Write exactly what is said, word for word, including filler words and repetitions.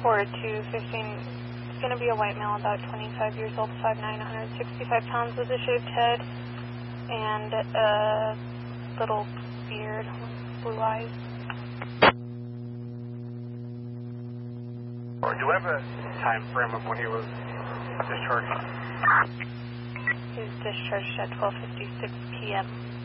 forward to fifteen. It's going to be a white male, about twenty-five years old, five nine, one hundred sixty-five pounds, with a shaved head and a little beard, blue eyes. Or do you have a time frame of when he was discharged? He was discharged at twelve fifty-six p m